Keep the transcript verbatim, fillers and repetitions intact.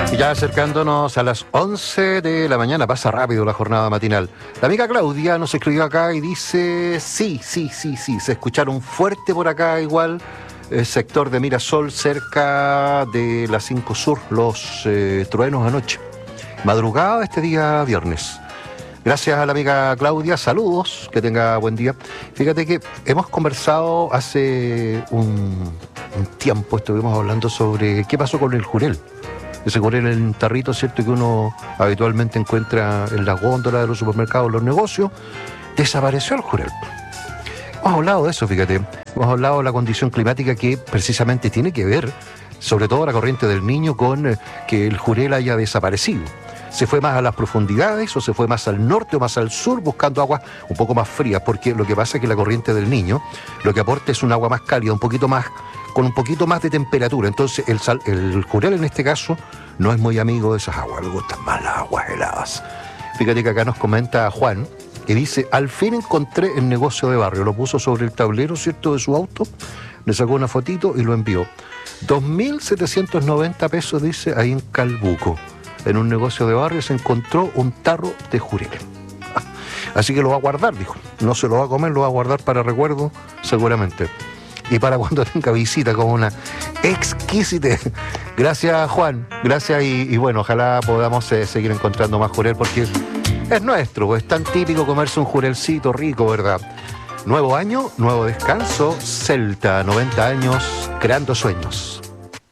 Y ya acercándonos a las once de la mañana, pasa rápido la jornada matinal. La amiga Claudia nos escribió acá y dice, sí, sí, sí, sí, se escucharon fuerte por acá igual, el sector de Mirasol, cerca de la cinco Sur, los eh, truenos anoche. Madrugada este día viernes. Gracias a la amiga Claudia, saludos, que tenga buen día. Fíjate que hemos conversado hace un, un tiempo, estuvimos hablando sobre qué pasó con el jurel. Ese jurel en tarrito, ¿cierto?, que uno habitualmente encuentra en las góndolas de los supermercados, en los negocios. Desapareció el jurel. Hemos hablado de eso, fíjate. Hemos hablado de la condición climática que precisamente tiene que ver, sobre todo la corriente del Niño, con eh, que el jurel haya desaparecido. ¿Se fue más a las profundidades o se fue más al norte o más al sur buscando aguas un poco más frías? Porque lo que pasa es que la corriente del Niño lo que aporta es un agua más cálida, un poquito más, con un poquito más de temperatura. Entonces el, sal, el jurel en este caso no es muy amigo de esas aguas, le gustan más las aguas heladas. Fíjate que acá nos comenta Juan y dice, al fin encontré el negocio de barrio. Lo puso sobre el tablero, ¿cierto?, de su auto, le sacó una fotito y lo envió. dos mil setecientos noventa pesos, dice, ahí en Calbuco. En un negocio de barrio se encontró un tarro de jurel. Así que lo va a guardar, dijo. No se lo va a comer, lo va a guardar para recuerdo, seguramente. Y para cuando tenga visita, como una exquisitez. Gracias, Juan. Gracias y, y bueno, ojalá podamos eh, seguir encontrando más jurel, porque es nuestro, pues es tan típico comerse un jurelcito rico, ¿verdad? Nuevo año, nuevo descanso. Celta, noventa años, creando sueños.